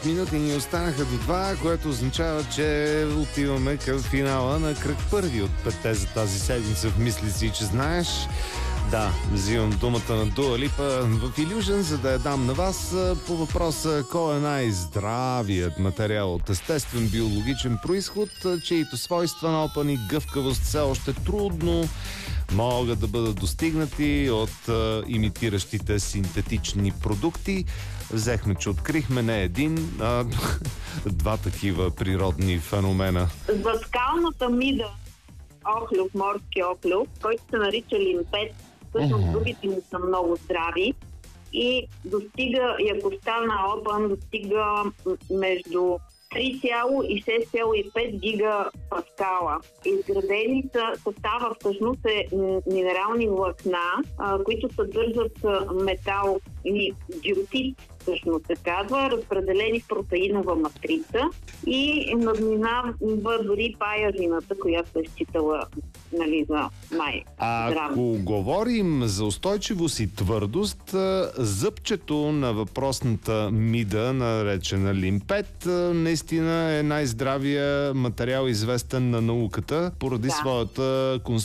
минути ни останаха до 2, което означава, че отиваме към финала на кръг първи от 5 за тази седмица. В мисли си, че знаеш. Да, взимам думата на Дуа Липа в Illusion, за да я дам на вас по въпроса кой е най-здравият материал от естествен биологичен произход, чието свойства на опън и гъвкавост все още трудно могат да бъдат достигнати от имитиращите синтетични продукти. Взехме, че открихме не един, а два такива природни феномена. За скалната мида, охлюв, морски охлюв, който се нарича лимпет, всъщност другите му са много здрави и достига, якостта на опън достига между 3,0 и 6,5 гигапаскала. Изградени са, състава всъщност е минерални влакна, които съдържат метал и диотид, всъщност се казва, разпределени в протеинова матрица и надминава дори паяжината, която се е считала, нали, за най-здравна. Ако говорим за устойчивост и твърдост, зъбчето на въпросната мида, наречена лимпет, наистина е най-здравия материал, известен на науката, поради своята конструкция